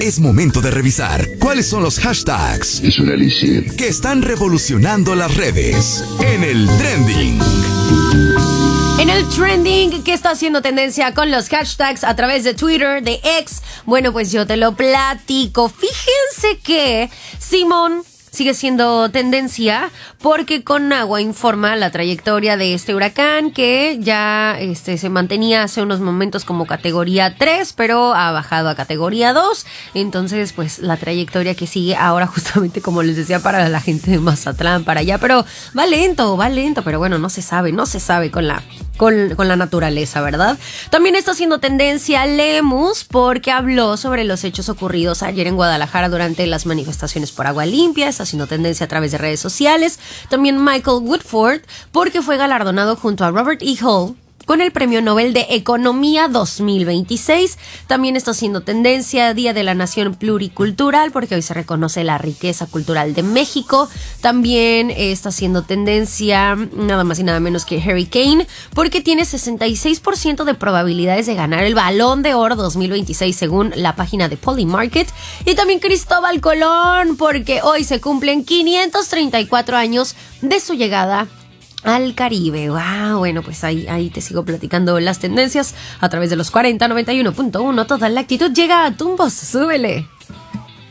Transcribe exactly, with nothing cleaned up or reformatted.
Es momento de revisar cuáles son los hashtags Es un elixir que están revolucionando las redes en el trending. En el trending, ¿qué está haciendo tendencia con los hashtags a través de Twitter, de X? Bueno, pues yo te lo platico. Fíjense que Simón sigue siendo tendencia porque Conagua informa la trayectoria de este huracán que ya este, se mantenía hace unos momentos como categoría tres, pero ha bajado a categoría dos. Entonces, pues la trayectoria que sigue ahora justamente, como les decía, para la gente de Mazatlán, para allá. Pero va lento, va lento, pero bueno, no se sabe, no se sabe con la... Con, con la naturaleza, ¿verdad? También está haciendo tendencia Lemus porque habló sobre los hechos ocurridos ayer en Guadalajara durante las manifestaciones por agua limpia. Está haciendo tendencia a través de redes sociales. También Michael Woodford porque fue galardonado junto a Robert E. Hall con el Premio Nobel de Economía dos mil veintiséis. También está haciendo tendencia Día de la Nación Pluricultural, porque hoy se reconoce la riqueza cultural de México. También está haciendo tendencia nada más y nada menos que Harry Kane, porque tiene sesenta y seis por ciento de probabilidades de ganar el Balón de Oro dos mil veintiséis según la página de Polymarket. Y también Cristóbal Colón, porque hoy se cumplen quinientos treinta y cuatro años de su llegada al Caribe. Wow, bueno, pues ahí, ahí te sigo platicando las tendencias a través de los cuarenta noventa y uno punto uno. Toda la actitud llega a tumbos. Súbele.